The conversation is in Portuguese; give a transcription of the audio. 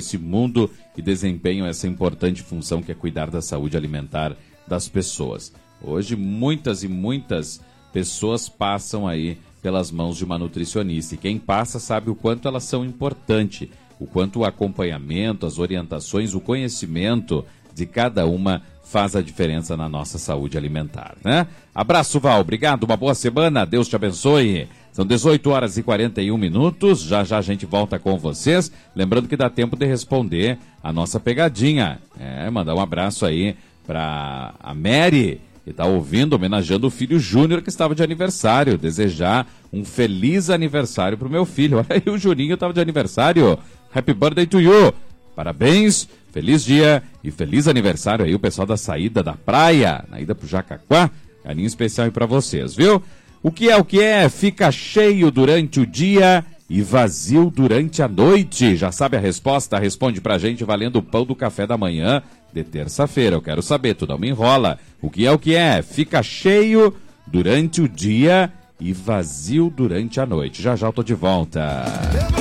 esse mundo e desempenham essa importante função que é cuidar da saúde alimentar das pessoas. Hoje, muitas e muitas pessoas passam aí pelas mãos de uma nutricionista. E quem passa sabe o quanto elas são importantes, o quanto o acompanhamento, as orientações, o conhecimento de cada uma faz a diferença na nossa saúde alimentar, né? Abraço, Val. Obrigado. Uma boa semana. Deus te abençoe. São 18 horas e 41 minutos. Já já a gente volta com vocês. Lembrando que dá tempo de responder a nossa pegadinha. Mandar um abraço aí para a Mary, que está ouvindo, homenageando o filho Júnior, que estava de aniversário. Desejar um feliz aniversário para o meu filho. Olha aí, o Juninho estava de aniversário. Happy birthday to you. Parabéns, feliz dia e feliz aniversário aí o pessoal da saída da praia, na ida pro Jacaquá. Carinho especial aí para vocês, viu? O que é? Fica cheio durante o dia e vazio durante a noite. Já sabe a resposta? Responde pra gente valendo o pão do café da manhã de terça-feira. Eu quero saber, tu não me enrola. O que é? Fica cheio durante o dia e vazio durante a noite. Já já eu tô de volta.